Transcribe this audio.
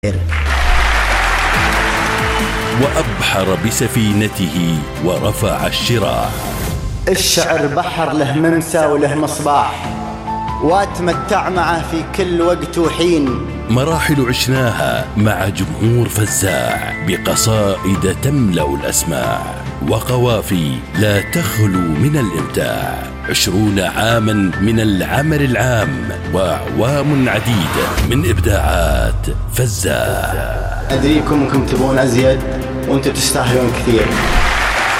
وأبحر بسفينته ورفع الشراع. الشعر بحر له ممسى وله مصباح، واتمتع معه في كل وقت وحين. مراحل عشناها مع جمهور فزاع بقصائد تملأ الأسماع، وقوافي لا تخلو من الإمتاع. 20 عاما من العمل العام، وأعوام عديدة من إبداعات فزاع. أدريكم أنكم تبون أزيد وأنتم تستاهلون كثير.